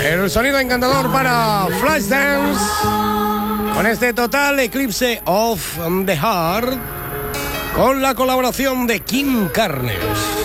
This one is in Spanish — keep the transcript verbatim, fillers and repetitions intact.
El sonido encantador para Flashdance con este Total Eclipse of the Heart con la colaboración de Kim Carnes.